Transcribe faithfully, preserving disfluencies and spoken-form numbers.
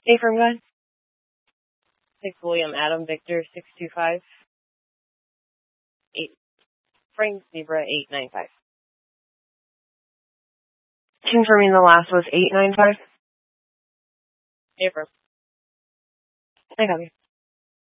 Affirm, go ahead. six William Adam Victor six two five. eight Frank Zebra eight nine five. Confirming the last was eight nine five. Affirm. I got you.